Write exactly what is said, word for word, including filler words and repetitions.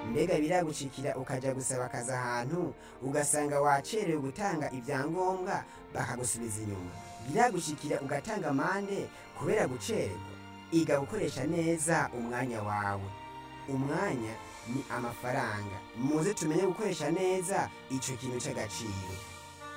mbega biragushikira ukaja gusaba akazi ahantu ugasanga wacerewe gutanga ibyangombwa bakagusubiza inyuma? Biragushikira ugatanga amande kubera gucererwa? Iga gukoresha neza umwanya wawe. Umwanya ni amafaranga. Muze tumenye gukoresha neza ico kintu c'agaciro.